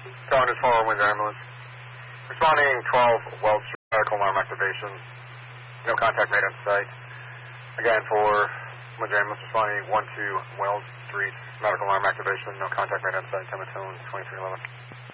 Calling is 4 Windsor Ambulance. Responding 12 Wells Street, medical alarm activation. No contact made on site. Again, for Windsor Ambulance responding 12 Wells Street, medical alarm activation. No contact made on site. Time of tone 2311.